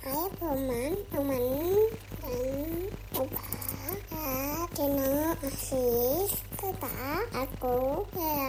Ayah teman dan opa, Dina, Asis, kakak, aku, ya,